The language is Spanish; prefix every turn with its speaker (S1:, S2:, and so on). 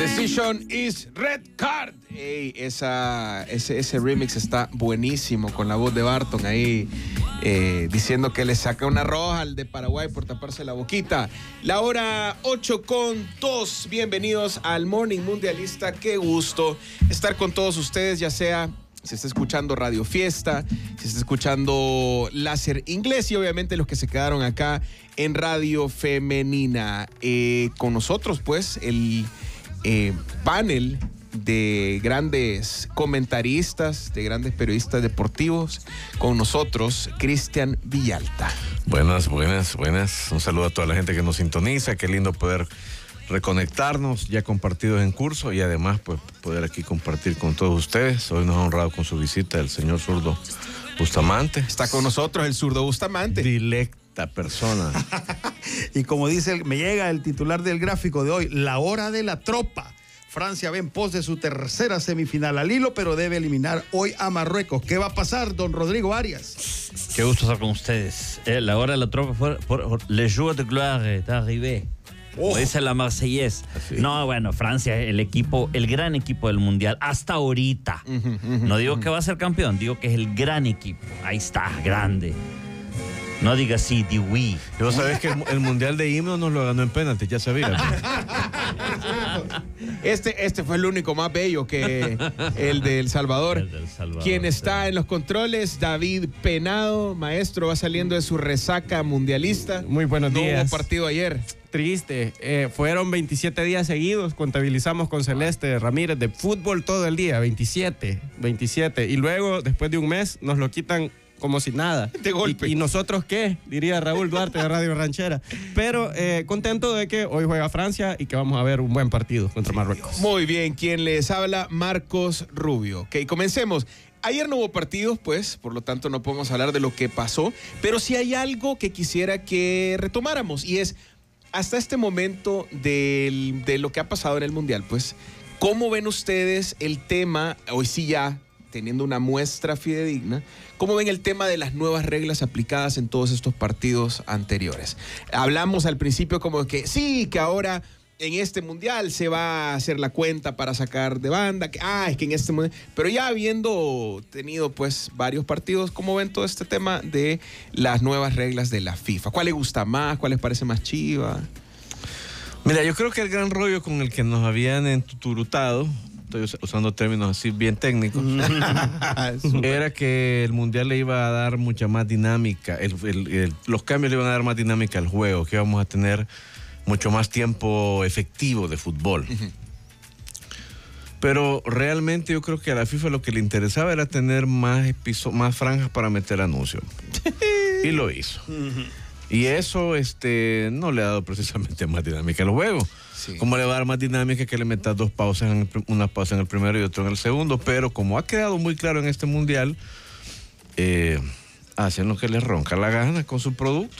S1: Decision is red card. Ey, ese remix está buenísimo con la voz de Barton ahí diciendo que le saca una roja al de Paraguay por taparse la boquita. La hora 8:02. Bienvenidos al Morning Mundialista. Qué gusto estar con todos ustedes, ya sea si está escuchando Radio Fiesta, si está escuchando Láser Inglés y obviamente los que se quedaron acá en Radio Femenina. Con nosotros, pues, el panel de grandes comentaristas, de grandes periodistas deportivos. Con nosotros, Cristian Villalta.
S2: Buenas. Un saludo a toda la gente que nos sintoniza. Qué lindo poder reconectarnos, ya compartidos en curso y además pues poder aquí compartir con todos ustedes. Hoy nos ha honrado con su visita el señor Zurdo Bustamante.
S1: Está con nosotros el Zurdo Bustamante.
S2: Dilecta persona.
S3: Y como dice, me llega el titular del gráfico de hoy, la hora de la tropa. Francia va en pos de su tercera semifinal al hilo, pero debe eliminar hoy a Marruecos. ¿Qué va a pasar, don Rodrigo Arias?
S4: Qué gusto estar con ustedes. La hora de la tropa fue por le jour de gloire est arrivé. Como dice la Marseillaise. No, bueno, Francia, el gran equipo del Mundial, hasta ahorita. No digo que va a ser campeón, digo que es el gran equipo. Ahí está, grande. No diga sí, di oui.
S2: Y vos sabés que el Mundial de himno nos lo ganó en penalti, ya sabías.
S1: Este fue el único más bello que el de El Salvador.
S4: El del Salvador,
S1: Quien está
S4: sí.
S1: en los controles, David Penado. Maestro, va saliendo de su resaca mundialista.
S5: Muy buenos días.
S1: No hubo partido ayer.
S5: Triste. Fueron 27 días seguidos. Contabilizamos con Celeste Ramírez de fútbol todo el día. 27. Y luego, después de un mes, nos lo quitan como si nada.
S1: De golpe.
S5: ¿Y nosotros qué? Diría Raúl Duarte de Radio Ranchera. Pero contento de que hoy juega Francia y que vamos a ver un buen partido contra Marruecos.
S1: Muy bien, quien les habla, Marcos Rubio. Ok, comencemos. Ayer no hubo partidos, pues, por lo tanto no podemos hablar de lo que pasó, pero sí hay algo que quisiera que retomáramos y es, hasta este momento de lo que ha pasado en el Mundial, pues, ¿cómo ven ustedes el tema, hoy sí ya teniendo una muestra fidedigna, cómo ven el tema de las nuevas reglas aplicadas en todos estos partidos anteriores? Hablamos al principio como que sí, que ahora en este Mundial se va a hacer la cuenta para sacar de banda, es que en este Mundial, pero ya habiendo tenido pues varios partidos, ¿cómo ven todo este tema de las nuevas reglas de la FIFA? ¿Cuál les gusta más? ¿Cuál les parece más chiva?
S2: Mira, yo creo que el gran rollo con el que nos habían entuturutado, estoy usando términos así bien técnicos, era que el Mundial le iba a dar mucha más dinámica, los cambios le iban a dar más dinámica al juego, que íbamos a tener mucho más tiempo efectivo de fútbol. Pero realmente yo creo que a la FIFA lo que le interesaba era tener más franjas para meter anuncios. Y lo hizo. Y eso no le ha dado precisamente más dinámica al juego.
S1: Sí.
S2: ¿Cómo le va a dar más dinámica que le metas una pausa en el primero y otra en el segundo? Pero como ha quedado muy claro en este Mundial, hacen lo que les ronca la gana con su producto.